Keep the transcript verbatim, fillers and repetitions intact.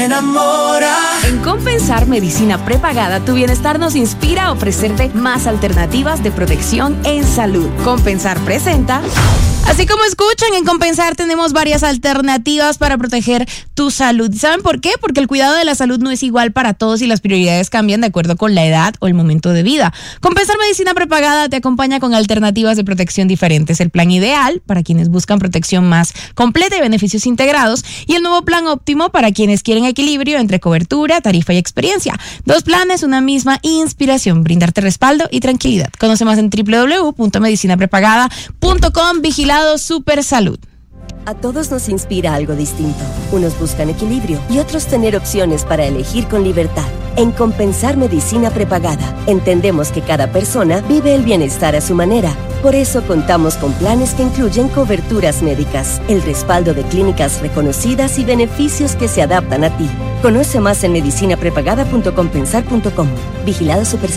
me enamora. En Compensar Medicina Prepagada, tu bienestar nos inspira a ofrecerte más alternativas de protección en salud. Compensar presenta... Así como escuchan, en Compensar tenemos varias alternativas para proteger tu salud. ¿Saben por qué? Porque el cuidado de la salud no es igual para todos y las prioridades cambian de acuerdo con la edad o el momento de vida. Compensar Medicina Prepagada te acompaña con alternativas de protección diferentes. El plan ideal para quienes buscan protección más completa y beneficios integrados, y el nuevo plan óptimo para quienes quieren equilibrio entre cobertura, tarifa y experiencia. Dos planes, una misma inspiración, brindarte respaldo y tranquilidad. Conoce más en doble u doble u doble u punto medicina prepagada punto com. Vigilado Super Salud. A todos nos inspira algo distinto. Unos buscan equilibrio y otros tener opciones para elegir con libertad. En Compensar Medicina Prepagada, entendemos que cada persona vive el bienestar a su manera. Por eso contamos con planes que incluyen coberturas médicas, el respaldo de clínicas reconocidas y beneficios que se adaptan a ti. Conoce más en medicina prepagada punto compensar punto com. Vigilado Super